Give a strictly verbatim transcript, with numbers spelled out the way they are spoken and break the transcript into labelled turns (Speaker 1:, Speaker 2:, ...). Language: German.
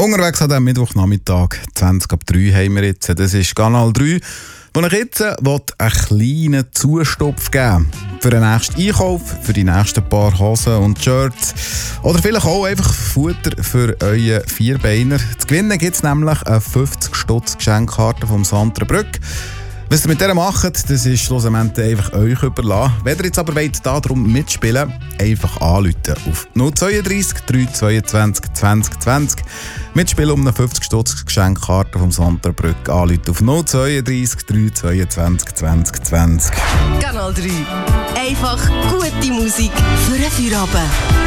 Speaker 1: Unterwegs an diesem Mittwochnachmittag, zwanzig ab drei haben wir jetzt. Das ist Kanal drei, wo ich jetzt einen kleinen Zustopf geben will. Für den nächsten Einkauf, für die nächsten paar Hosen und Shirts. Oder vielleicht auch einfach Futter für euren Vierbeiner. Zu gewinnen gibt es nämlich eine fünfzig Stutz Geschenkkarte vom Sandra Brück. Was ihr mit der macht, das ist schlussendlich einfach euch überlassen. Wenn ihr jetzt aber wollt, darum mitspielen, einfach anrufen auf null zwei drei drei zweiundzwanzig zwanzig zwanzig. Mitspielen um eine fünfzig Stutz Geschenkkarte vom Sandra Brück. Anrufen auf null zwei drei drei zweiundzwanzig zwanzig zwanzig.
Speaker 2: Kanal drei. Einfach gute Musik für einen Feierabend.